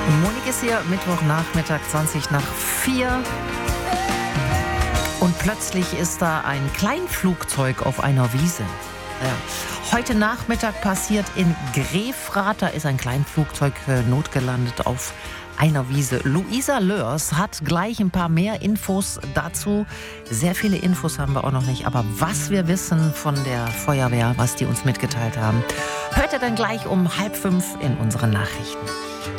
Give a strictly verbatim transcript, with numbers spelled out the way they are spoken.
Monik ist hier, Mittwochnachmittag, zwanzig nach vier. Und plötzlich ist da ein Kleinflugzeug auf einer Wiese. Ja. Heute Nachmittag passiert in Grefrath, da ist ein Kleinflugzeug notgelandet auf einer Wiese. Luisa Lörs hat gleich ein paar mehr Infos dazu. Sehr viele Infos haben wir auch noch nicht, aber was wir wissen von der Feuerwehr, was die uns mitgeteilt haben, hört ihr dann gleich um halb fünf in unseren Nachrichten.